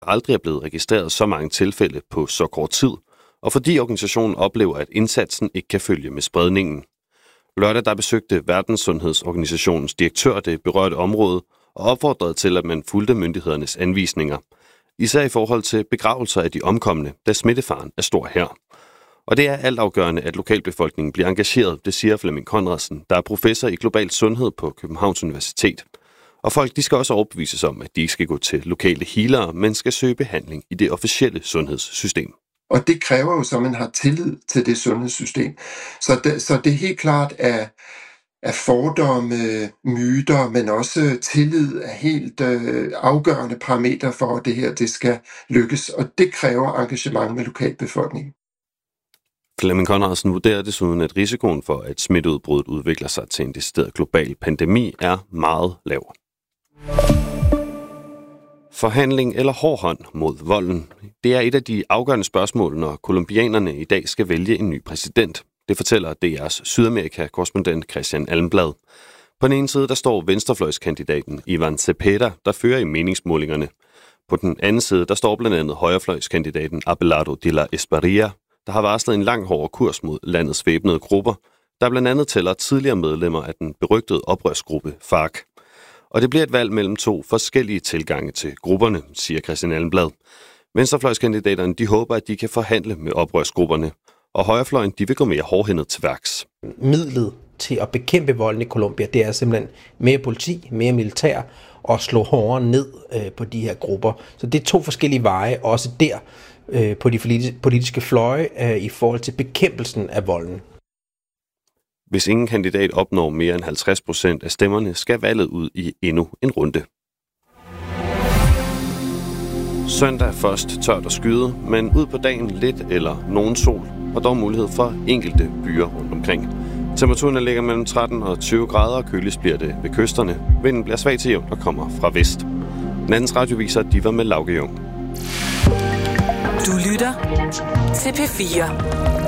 aldrig er blevet registreret så mange tilfælde på så kort tid, og fordi organisationen oplever, at indsatsen ikke kan følge med spredningen. Lørdag der besøgte Verdenssundhedsorganisationens direktør det berørte område og opfordrede til, at man fulgte myndighedernes anvisninger. Især i forhold til begravelser af de omkomne, da smittefaren er stor her. Og det er altafgørende, at lokalbefolkningen bliver engageret, det siger Flemming Conradsen, der er professor i global sundhed på Københavns Universitet. Og folk de skal også overbevises om, at de ikke skal gå til lokale healere, men skal søge behandling i det officielle sundhedssystem. Og det kræver jo så, at man har tillid til det sundhedssystem. Så det er helt klart af fordomme, myter, men også tillid er helt afgørende parametre for, at det her det skal lykkes. Og det kræver engagement med lokalbefolkningen. Flemming Conradsen vurderer desuden, at risikoen for, at smitteudbruddet udvikler sig til en decideret global pandemi, er meget lav. Forhandling eller hård hånd mod volden? Det er et af de afgørende spørgsmål, når colombianerne i dag skal vælge en ny præsident. Det fortæller DR's Sydamerika-korrespondent Christian Almblad. På den ene side der står venstrefløjskandidaten Ivan Cepeda, der fører i meningsmålingerne. På den anden side der står blandt andet højrefløjskandidaten Abelardo de la Espriella, der har varslet en lang hårdere kurs mod landets væbnede grupper, der blandt andet tæller tidligere medlemmer af den berygtede oprørsgruppe FARC. Og det bliver et valg mellem to forskellige tilgange til grupperne, siger Christian Almblad. Venstrefløjskandidaterne de håber, at de kan forhandle med oprørsgrupperne, og højrefløjen de vil gå mere hårdhændet til værks. Midlet til at bekæmpe volden i Colombia, det er simpelthen mere politi, mere militær og slå hårdere ned på de her grupper. Så det er to forskellige veje, også der på de politiske fløje i forhold til bekæmpelsen af volden. Hvis ingen kandidat opnår mere end 50% af stemmerne, skal valget ud i endnu en runde. Søndag først tørt og skyde, men ud på dagen lidt eller nogen sol, og dog mulighed for enkelte byer rundt omkring. Temperaturen ligger mellem 13 og 20 grader, og køligst bliver det ved kysterne. Vinden bliver svag til jævn og kommer fra vest. Nattens radio viser, at de var med Lauke Jung. Du lytter til P4.